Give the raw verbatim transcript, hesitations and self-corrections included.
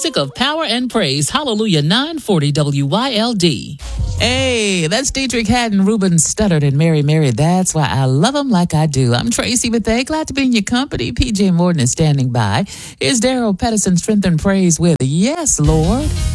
music of power and praise. Hallelujah, nine forty W Y L D. Hey, that's Dietrich Haddon, Ruben Studdard, and Mary Mary. That's why I love them like I do. I'm Tracy Bethea. Glad to be in your company. P J Morton is standing by. Here's Daryl Pedersen, Strength and Praise with Yes, Lord.